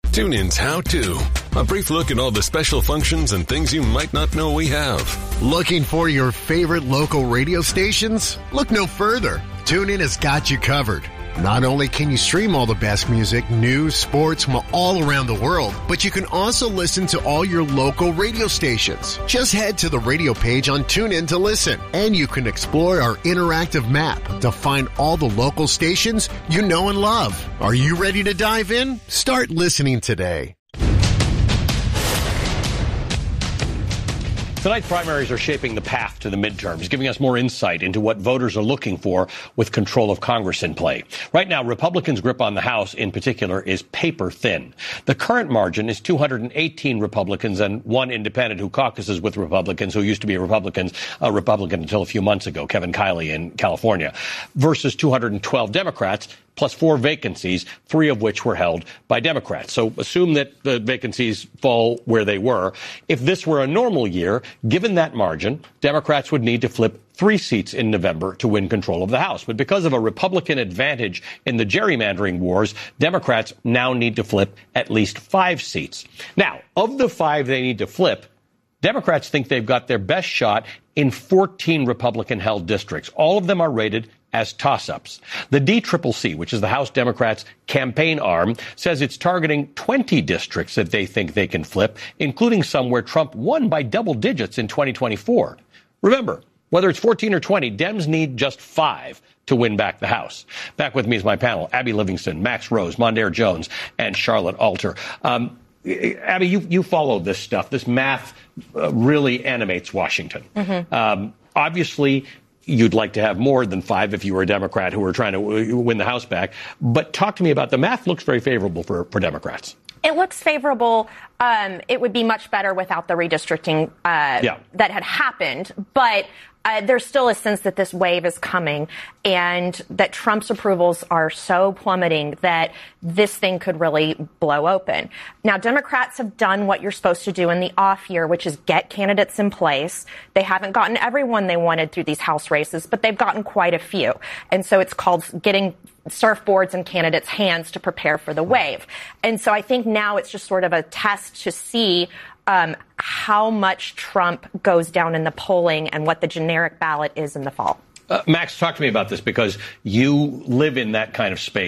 TuneIn's How To. A brief look at all the special functions and things you might not know we have. Looking for your favorite local radio stations? Look no further. TuneIn has got you covered. Not only can you stream all the best music, news, sports from all around the world, but you can also listen to all your local radio stations. Just head to the radio page on TuneIn to listen, and you can explore our interactive map to find all the local stations you know and love. Are you ready to dive in? Start listening today. Tonight's primaries are shaping the path to the midterms, giving us more insight into what voters are looking for with control of Congress in play. Right now, Republicans' grip on the House, in particular, is paper thin. The current margin is 218 Republicans and one independent who caucuses with Republicans, who used to be a Republican until a few months ago, Kevin Kiley in California, versus 212 Democrats, plus 4 vacancies, 3 of which were held by Democrats. So assume that the vacancies fall where they were. If this were a normal year, given that margin, Democrats would need to flip 3 seats in November to win control of the House. But because of a Republican advantage in the gerrymandering wars, Democrats now need to flip at least 5 seats. Now, of the 5 they need to flip, Democrats think they've got their best shot in 14 Republican-held districts. All of them are rated as toss-ups. The DCCC, which is the House Democrats' campaign arm, says it's targeting 20 districts that they think they can flip, including some where Trump won by double digits in 2024. Remember, whether it's 14 or 20, Dems need just 5 to win back the House. Back with me is my panel, Abby Livingston, Max Rose, Mondaire Jones, and Charlotte Alter. Abby, you follow this stuff. This math really animates Washington. Mm-hmm. Obviously, you'd like to have more than 5 if you were a Democrat who were trying to win the House back. But talk to me about the math. Looks very favorable for Democrats. It looks favorable. It would be much better without the redistricting that had happened. But there's still a sense that this wave is coming and that Trump's approvals are so plummeting that this thing could really blow open. Now, Democrats have done what you're supposed to do in the off year, which is get candidates in place. They haven't gotten everyone they wanted through these House races, but they've gotten quite a few. And so it's called getting surfboards in candidates' hands to prepare for the wave. And so I think now it's just sort of a test to see how much Trump goes down in the polling and what the generic ballot is in the fall. Max, talk to me about this because you live in that kind of space.